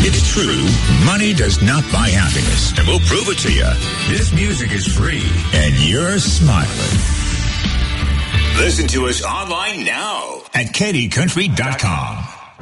It's true, money does not buy happiness, and we'll prove it to you. This music is free, and you're smiling. Listen to us online now at KDCountry.com.